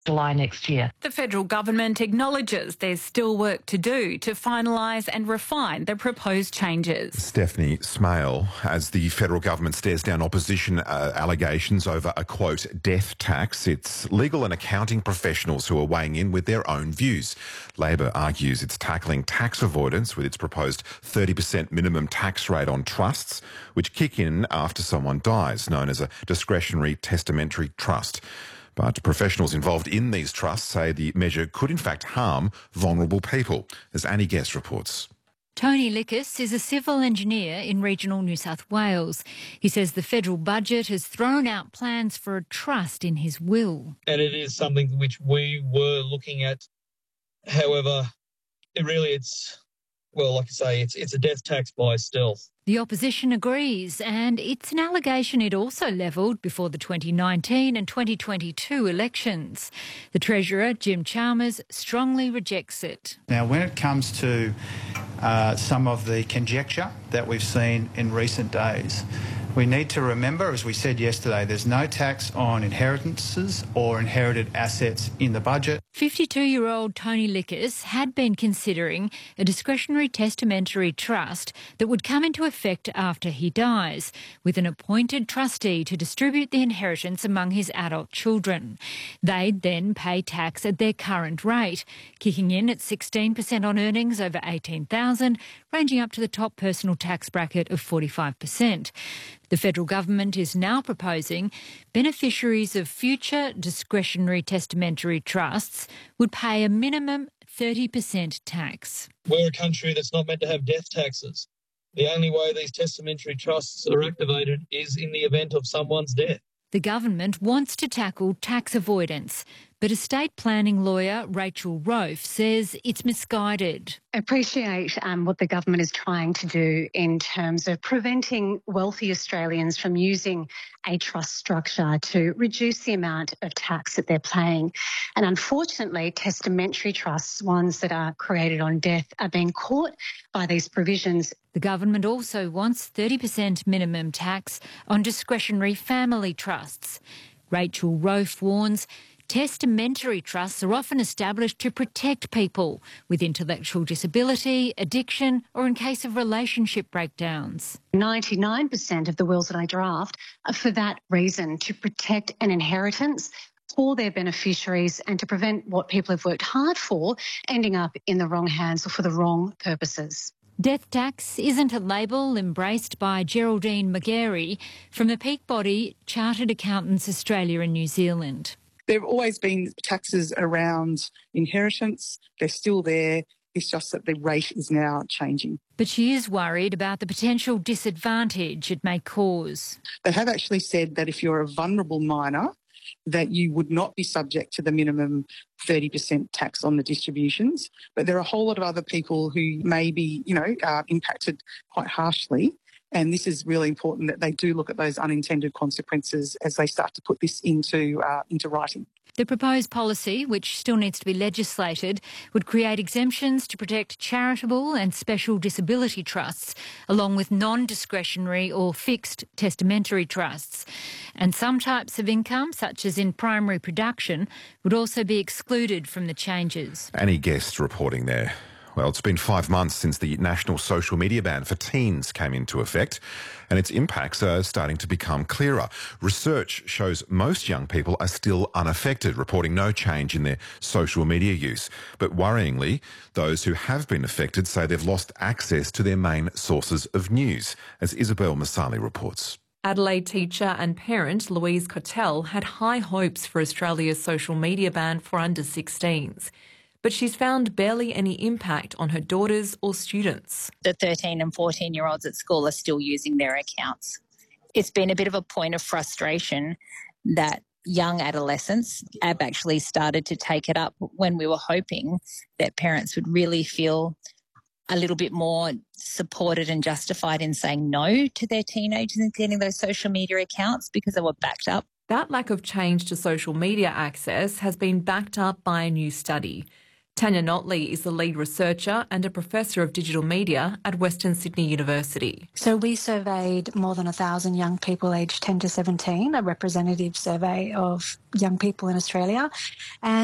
July next year. The federal government acknowledges there's still work to do to finalise and refine the proposed changes. Stephanie Smale, as the federal government stares down opposition allegations over a, quote, death tax, it's legal and accounting professionals who are weighing in with their own views. Labor argues it's tackling tax avoidance with its proposed 30% minimum tax rate on trusts, which kick in after someone dies, known as a discretionary testamentary trust. But professionals involved in these trusts say the measure could in fact harm vulnerable people, as Annie Guest reports. Tony Lickis is a civil engineer in regional New South Wales. He says the federal budget has thrown out plans for a trust in his will. And it is something which we were looking at. However, it's a death tax by stealth. The opposition agrees, and it's an allegation it also levelled before the 2019 and 2022 elections. The Treasurer, Jim Chalmers, strongly rejects it. Now, when it comes to some of the conjecture that we've seen in recent days, we need to remember, as we said yesterday, there's no tax on inheritances or inherited assets in the budget. 52-year-old Tony Lickis had been considering a discretionary testamentary trust that would come into effect after he dies, with an appointed trustee to distribute the inheritance among his adult children. They'd then pay tax at their current rate, kicking in at 16% on earnings over $18,000, ranging up to the top personal tax bracket of 45%. The federal government is now proposing beneficiaries of future discretionary testamentary trusts would pay a minimum 30% tax. We're a country that's not meant to have death taxes. The only way these testamentary trusts are activated is in the event of someone's death. The government wants to tackle tax avoidance, but estate planning lawyer Rachel Rofe says it's misguided. I appreciate what the government is trying to do in terms of preventing wealthy Australians from using a trust structure to reduce the amount of tax that they're paying. And unfortunately, testamentary trusts, ones that are created on death, are being caught by these provisions. The government also wants 30% minimum tax on discretionary family trusts. Rachel Rofe warns testamentary trusts are often established to protect people with intellectual disability, addiction, or in case of relationship breakdowns. 99% of the wills that I draft are for that reason, to protect an inheritance for their beneficiaries and to prevent what people have worked hard for ending up in the wrong hands or for the wrong purposes. Death tax isn't a label embraced by Geraldine McGarry from the peak body Chartered Accountants Australia and New Zealand. There have always been taxes around inheritance. They're still there. It's just that the rate is now changing. But she is worried about the potential disadvantage it may cause. They have actually said that if you're a vulnerable minor, that you would not be subject to the minimum 30% tax on the distributions. But there are a whole lot of other people who may be, impacted quite harshly. And this is really important that they do look at those unintended consequences as they start to put this into writing. The proposed policy, which still needs to be legislated, would create exemptions to protect charitable and special disability trusts, along with non-discretionary or fixed testamentary trusts. And some types of income, such as in primary production, would also be excluded from the changes. Annie Guest reporting there. Well, it's been 5 months since the national social media ban for teens came into effect, and its impacts are starting to become clearer. Research shows most young people are still unaffected, reporting no change in their social media use. But worryingly, those who have been affected say they've lost access to their main sources of news, as Isabel Masali reports. Adelaide teacher and parent Louise Cotell had high hopes for Australia's social media ban for under 16s. But she's found barely any impact on her daughters or students. The 13 and 14-year-olds at school are still using their accounts. It's been a bit of a point of frustration that young adolescents have actually started to take it up when we were hoping that parents would really feel a little bit more supported and justified in saying no to their teenagers and getting those social media accounts because they were backed up. That lack of change to social media access has been backed up by a new study. Tanya Notley is the lead researcher and a professor of digital media at Western Sydney University. So we surveyed more than 1,000 young people aged 10 to 17, a representative survey of young people in Australia. And